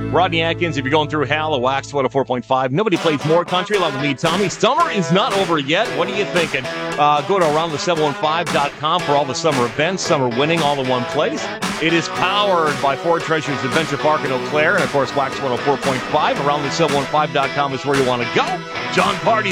Rodney Atkins, if you're going through Hal at Wax 104.5, nobody plays more country along with me, Tommy. Summer is not over yet. What are you thinking? Go to AroundThe715.com for all the summer events, summer winning, all in one place. It is powered by Ford Treasures Adventure Park in Eau Claire, and of course, Wax 104.5. AroundThe715.com is where you want to go. John Party.